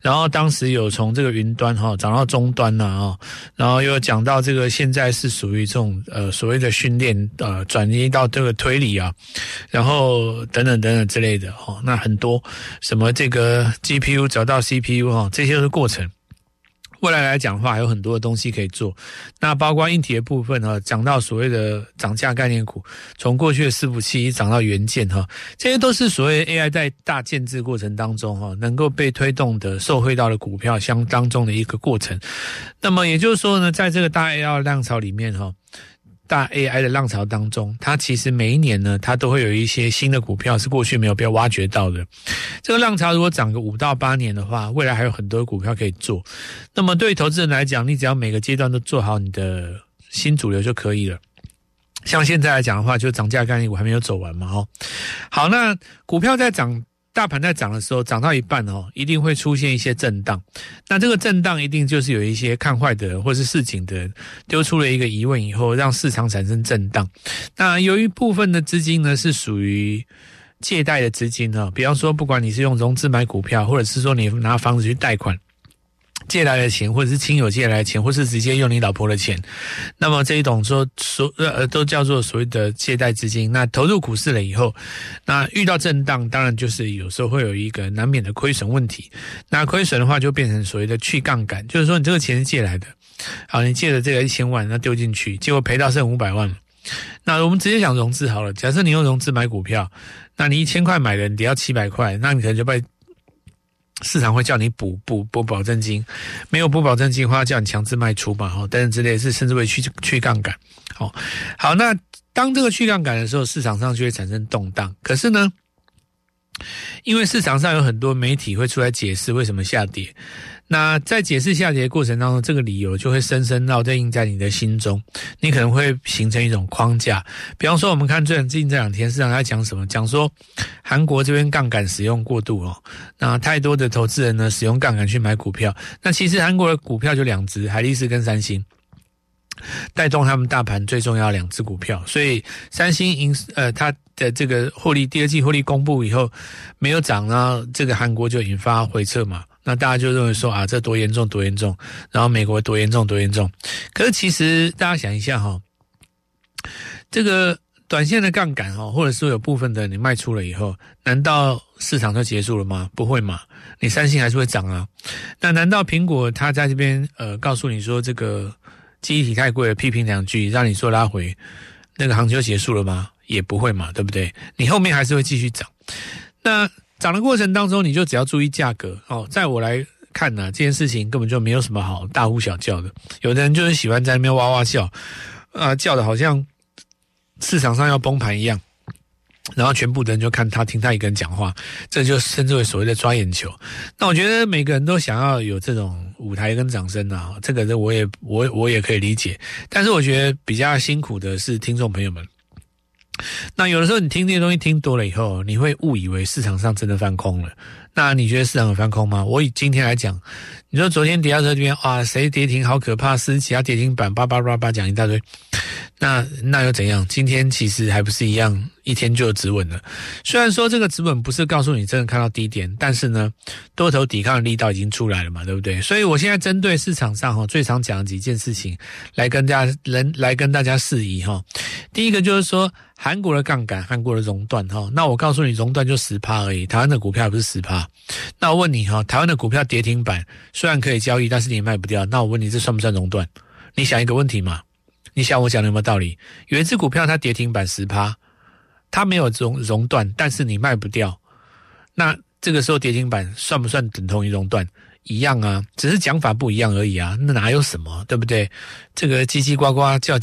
然后当时有从这个云端涨到终端然后又讲到这个现在是属于这种所谓的训练转移到这个推理然后等等等等之类的那很多什么这个 GPU 找到 CPU 这些都是过程。未来来讲的话，还有很多的东西可以做。那包括硬体的部分讲到所谓的涨价概念股，从过去的伺服器涨到元件这些都是所谓 AI 在大建制过程当中能够被推动的受惠到的股票相当中的一个过程。那么也就是说呢，在这个大 AI 浪潮里面大 AI 的浪潮当中，它其实每一年呢，它都会有一些新的股票是过去没有被挖掘到的。这个浪潮如果涨个5到8年的话，未来还有很多股票可以做。那么对于投资人来讲，你只要每个阶段都做好你的新主流就可以了。像现在来讲的话，就涨价概念股还没有走完嘛好，那股票在涨，大盘在涨的时候，涨到一半一定会出现一些震荡。那这个震荡一定就是有一些看坏的人或是市井的人丢出了一个疑问以后，让市场产生震荡。那有一部分的资金呢是属于借贷的资金比方说不管你是用融资买股票，或者是说你拿房子去贷款借来的钱，或者是亲友借来的钱，或是直接用你老婆的钱，那么这一种都叫做所谓的借贷资金。那投入股市了以后，那遇到震荡，当然就是有时候会有一个难免的亏损问题。那亏损的话就变成所谓的去杠杆，就是说你这个钱是借来的，好，你借了这个1000万，那丢进去，结果赔到剩500万了。那我们直接讲融资好了，假设你用融资买股票，那你1000块买的，你跌到700块，那你可能就被市场会叫你补保证金，没有补保证金的话，叫你强制卖出嘛，等等之类的，是甚至会去杠杆。好，那当这个去杠杆的时候，市场上就会产生动荡。可是呢，因为市场上有很多媒体会出来解释为什么下跌，那在解释下跌的过程当中，这个理由就会深深烙印在你的心中，你可能会形成一种框架。比方说我们看最近这2天市场在讲什么，讲说韩国这边杠杆使用过度那太多的投资人呢使用杠杆去买股票。那其实韩国的股票就2只，海力士跟三星，带动他们大盘最重要的2只股票。所以三星它的这个获利，第二季获利公布以后没有涨，然后这个韩国就引发回撤嘛。那大家就认为说这多严重多严重，然后美国多严重多严重。可是其实大家想一下这个短线的杠杆或者说有部分的你卖出了以后，难道市场就结束了吗？不会嘛，你三星还是会涨啊。那难道苹果它在这边告诉你说这个记忆体太贵了，批评2句，让你说拉回，那个行情就结束了吗？也不会嘛，对不对？你后面还是会继续涨。那涨的过程当中，你就只要注意价格在我来看这件事情根本就没有什么好大呼小叫的。有的人就是喜欢在那边哇哇叫叫的好像市场上要崩盘一样，然后全部的人就看他，听他一个人讲话，这就称之为所谓的抓眼球。那我觉得每个人都想要有这种舞台跟掌声这个我也可以理解。但是我觉得比较辛苦的是听众朋友们。那有的时候你听这些东西听多了以后，你会误以为市场上真的翻空了。那你觉得市场有翻空吗？我以今天来讲，你说昨天跌到这边谁跌停好可怕，其他跌停板叭讲一大堆，那又怎样？今天其实还不是一样，一天就止稳了。虽然说这个止稳不是告诉你真的看到低点，但是呢，多头抵抗的力道已经出来了嘛，对不对？所以我现在针对市场上最常讲的几件事情来跟大家释疑第一个就是说韩国的杠杆，韩国的熔断那我告诉你，熔断就 10% 而已，台湾的股票也不是 10%。那我问你台湾的股票跌停板虽然可以交易，但是你也卖不掉，那我问你，这算不算熔断？你想一个问题嘛，你想我讲的有没有道理？有一只股票它跌停板 10%， 它没有熔断，但是你卖不掉，那这个时候跌停板算不算等同于熔断？一样啊，只是讲法不一样而已啊，那哪有什么，对不对？这个叽叽呱呱叫，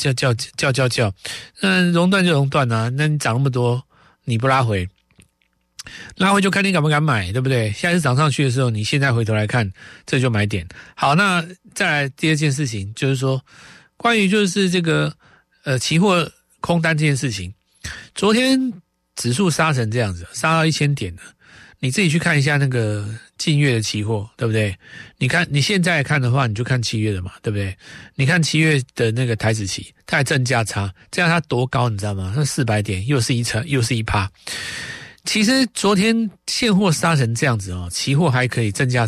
熔断就熔断啊，那你涨那么多，你不拉回就看你敢不敢买，对不对？下次涨上去的时候，你现在回头来看，这就买点。好，那再来第二件事情，就是说关于就是这个期货空单这件事情，昨天指数杀成这样子，杀到1000点了。你自己去看一下那个近月的期货，对不对？你看你现在看的话，你就看7月的嘛，对不对？你看7月的那个台指期，它还正价差，这样它多高你知道吗？那400点，又是1%。其实昨天现货杀成这样子期货还可以正价